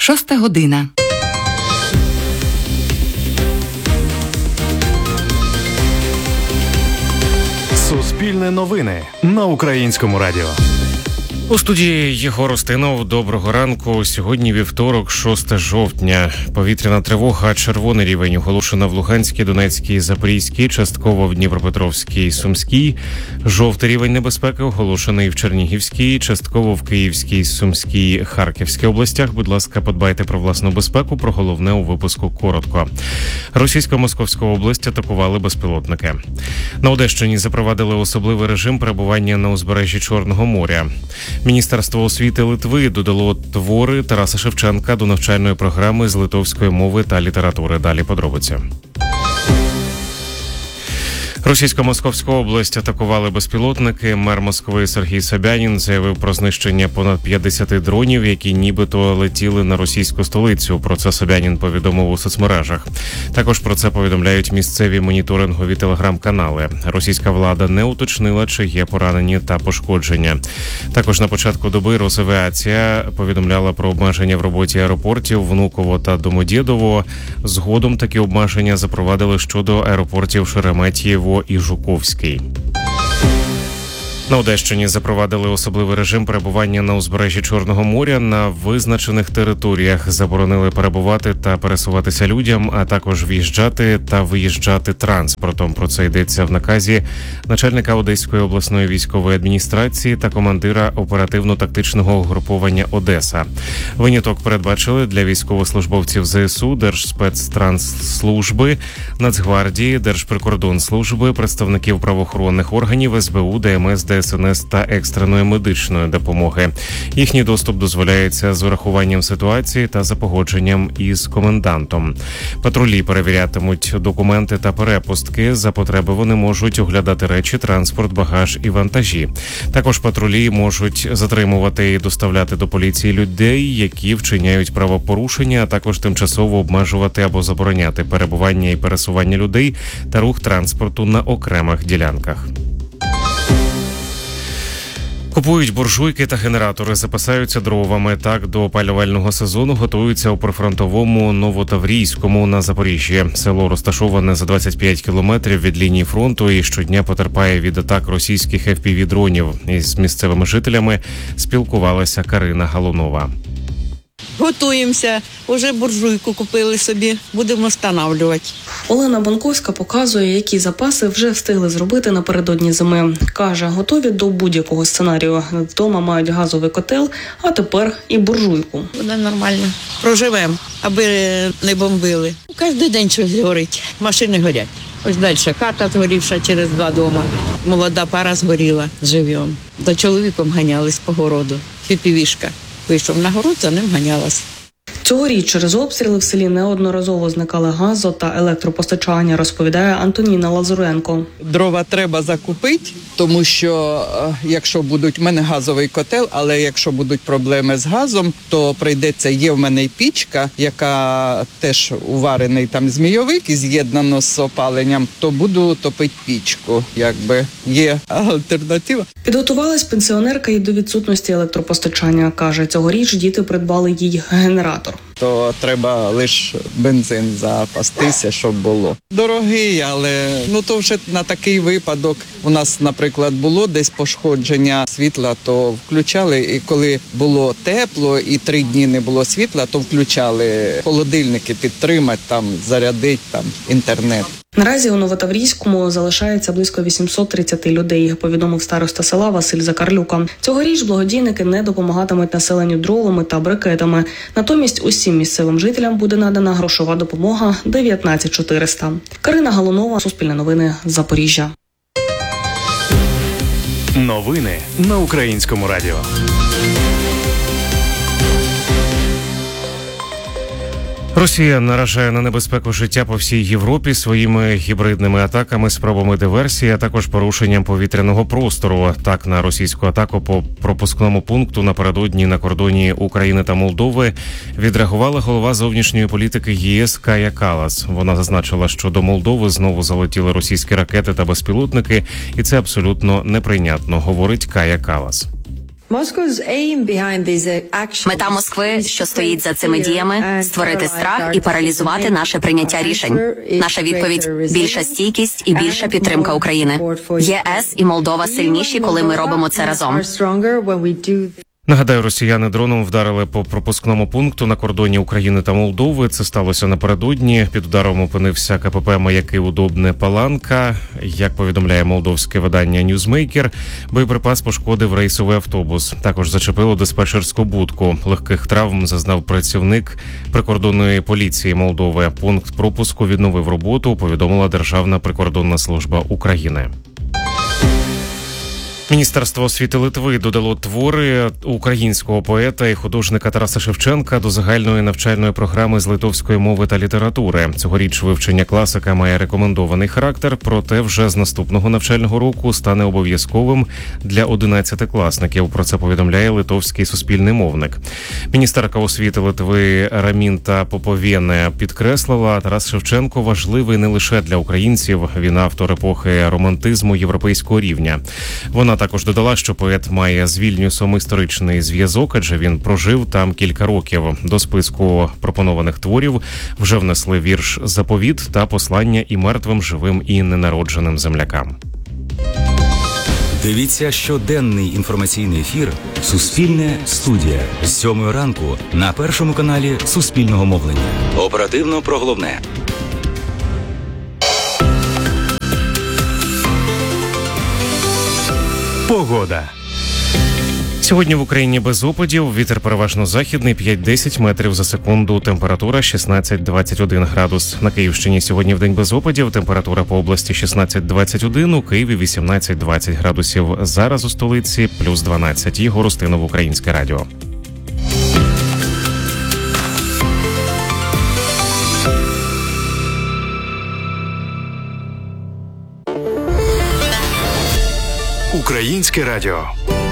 6 година. Суспільне новини на Українському радіо. У студії Єгор Устинов. Доброго ранку. Сьогодні вівторок, 6 жовтня. Повітряна тривога. Червоний рівень оголошено в Луганській, Донецькій, Запорізькій, частково в Дніпропетровській, Сумській. Жовтий рівень небезпеки оголошений в Чернігівській, частково в Київській, Сумській, Харківській областях. Будь ласка, подбайте про власну безпеку. Про головне у випуску коротко. Російсько-Московську область атакували безпілотники. На Одещині запровадили особливий режим перебування на узбережжі Чорного моря. Міністерство освіти Литви додало твори Тараса Шевченка до навчальної програми з литовської мови та літератури. Далі подробиці. Російсько-Московську область атакували безпілотники. Мер Москви Сергій Собянін заявив про знищення понад 50 дронів, які нібито летіли на російську столицю. Про це Собянін повідомив у соцмережах. Також про це повідомляють місцеві моніторингові телеграм-канали. Російська влада не уточнила, чи є поранені та пошкодження. Також на початку доби Росавіація повідомляла про обмеження в роботі аеропортів Внуково та Домодєдово. Згодом такі обмеження запровадили щодо аеропортів Шереметьєво і Жуковський. На Одещині запровадили особливий режим перебування на узбережжі Чорного моря. На визначених територіях заборонили перебувати та пересуватися людям, а також в'їжджати та виїжджати транспортом. Про це йдеться в наказі начальника Одеської обласної військової адміністрації та командира оперативно-тактичного угруповання «Одеса». Виняток передбачили для військовослужбовців ЗСУ, Держспецтрансслужби, Нацгвардії, Держприкордонслужби, представників правоохоронних органів, СБУ, ДМС, ДСНС та екстреної медичної допомоги. Їхній доступ дозволяється з урахуванням ситуації та за погодженням із комендантом. Патрулі перевірятимуть документи та перепустки. За потреби вони можуть оглядати речі, транспорт, багаж і вантажі. Також патрулі можуть затримувати і доставляти до поліції людей, які вчиняють правопорушення, а також тимчасово обмежувати або забороняти перебування і пересування людей та рух транспорту на окремих ділянках. Купують буржуйки та генератори, запасаються дровами. Так, до опалювального сезону готуються у прифронтовому Новотаврійському на Запоріжжі. Село розташоване за 25 кілометрів від лінії фронту і щодня потерпає від атак російських FPV-дронів. Із місцевими жителями спілкувалася Карина Галунова. Готуємося, вже буржуйку купили собі, будемо встановлювати. Олена Банковська показує, які запаси вже встигли зробити напередодні зими. Каже, готові до будь-якого сценарію. Вдома мають газовий котел, а тепер і буржуйку. Буде нормально. Проживемо, аби не бомбили. Кожен день щось горить, машини горять. Ось далі хата згорівша через 2 дома. Молода пара згоріла живьом. За чоловіком ганялись по городу. Фіпівішка. Вийшов на город, за ним ганялась. Цьогоріч через обстріли в селі неодноразово зникали газо- та електропостачання, розповідає Антоніна Лазуренко. Дрова треба закупити, тому що якщо будуть, в мене газовий котел, але якщо будуть проблеми з газом, то прийдеться, є в мене й пічка, яка теж уварений там змійовик і з'єднано з опаленням, то буду топити пічку, якби є альтернатива. Підготувалась пенсіонерка і до відсутності електропостачання. Каже, цьогоріч діти придбали їй генератор. То треба лише бензин запастися, щоб було. Дорогий, але то вже на такий випадок. У нас, наприклад, було десь пошкодження світла, то включали, і коли було тепло і 3 дні не було світла, то включали холодильники підтримати, там зарядити там інтернет. Наразі у Новотаврійському залишається близько 830 людей, повідомив староста села Василь Закарлюка. Цьогоріч благодійники не допомагатимуть населенню дровами та брикетами. Натомість усім місцевим жителям буде надана грошова допомога 19 400. Карина Галунова, Суспільне новини, Запоріжжя. Новини на Українському радіо. Росія наражає на небезпеку життя по всій Європі своїми гібридними атаками, спробами диверсії, а також порушенням повітряного простору. Так, на російську атаку по пропускному пункту напередодні на кордоні України та Молдови відреагувала голова зовнішньої політики ЄС Кая Каллас. Вона зазначила, що до Молдови знову залетіли російські ракети та безпілотники, і це абсолютно неприйнятно, говорить Кая Каллас. Мета Москви, що стоїть за цими діями, створити страх і паралізувати наше прийняття рішень. Наша відповідь – більша стійкість і більша підтримка України. ЄС і Молдова сильніші, коли ми робимо це разом. Нагадаю, росіяни дроном вдарили по пропускному пункту на кордоні України та Молдови. Це сталося напередодні. Під ударом опинився КПП «Маяки Удобне Паланка». Як повідомляє молдовське видання «Ньюзмейкер», боєприпас пошкодив рейсовий автобус. Також зачепило диспетчерську будку. Легких травм зазнав працівник прикордонної поліції Молдови. Пункт пропуску відновив роботу, повідомила Державна прикордонна служба України. Міністерство освіти Литви додало твори українського поета і художника Тараса Шевченка до загальної навчальної програми з литовської мови та літератури. Цьогоріч вивчення класика має рекомендований характер, проте вже з наступного навчального року стане обов'язковим для 11-класників. Про це повідомляє литовський суспільний мовник. Міністерка освіти Литви Рамінта Поповєне підкреслила, Тарас Шевченко важливий не лише для українців, він автор епохи романтизму європейського рівня. Вона також додала, що поет має з Вільнюсом історичний зв'язок, адже він прожив там кілька років. До списку пропонованих творів вже внесли вірш «Заповіт» та послання і мертвим, живим і ненародженим землякам. Дивіться щоденний інформаційний ефір «Суспільне студія» з 7 ранку на Першому каналі Суспільного мовлення. Оперативно про головне. Погода. Сьогодні в Україні без опадів, вітер переважно західний 5-10 метрів за секунду, температура 16-21 градус. На Київщині сьогодні вдень без опадів, температура по області 16-21, у Києві 18-20 градусів. Зараз у столиці плюс 12. Ігор Устинов, Українське радіо. Українське радіо.